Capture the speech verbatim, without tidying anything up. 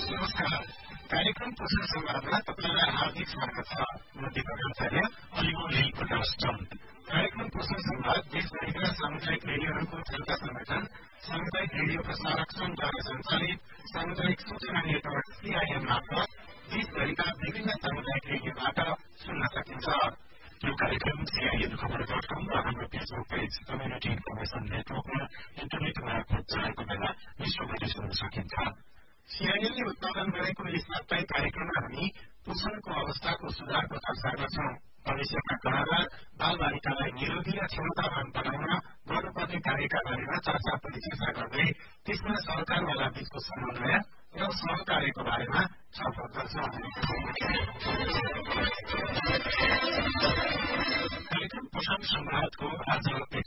नमस्कार। कार्यक्रम पोषण संवादमा तपाईलाई हार्दिक स्वागत छ। म दीपक आचार्य, अहिलेको यहीँको होस्ट। कार्यक्रम पोषण संवाद देशभरिका सामुदायिक रेडियोहरूको क्षमता संगठन सामुदायिक रेडियो प्रसारक संघद्वारा सञ्चालित सामुदायिक सूचना नेटवर्क सीआईएम मार्फत देशभरिका विभिन्न सामुदायिक रेडियोबाट सुन्न सकिन्छ। यो कार्यक्रम सीआईएन खबर डट कम र हाम्रो Facebook page community information नेटवर्कमा internet मार्फत चलेको बेला विश्वभरि सुन्न सकिन्छ। सीआईएनले उत्पादन गरेको यस साप्ताहिक कार्यक्रममा हामी पोषणको अवस्थाको सुधारको चर्चा गर्छौं। भविष्यका कलाकार बालबालिकालाई निरोगी र क्षमतावान बनाउन गर्नुपर्ने कार्यका बारेमा चर्चा परिचर्चा गर्दै त्यसमा सरकारवाला बीचको समन्वय र सहकार्यको बारेमा छलफल गर्छौं। कार्यक्रम पोषण संवादको आज